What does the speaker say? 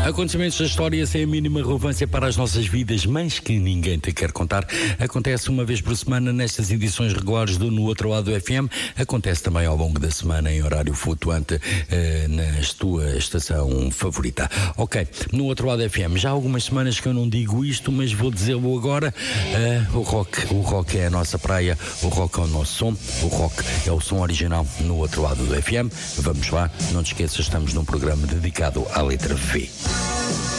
Acontecimentos da história sem a mínima relevância para as nossas vidas, mas que ninguém te quer contar. Acontece uma vez por semana nestas edições regulares do No Outro Lado do FM. Acontece também ao longo da semana em horário flutuante na tua estação favorita. Ok, No Outro Lado do FM. Já há algumas semanas que eu não digo isto, mas vou dizê-lo agora. O rock é a nossa praia, o rock é o nosso som, o rock é o som original No Outro Lado do FM. Vamos lá, não te esqueças, estamos num programa dedicado à letra V.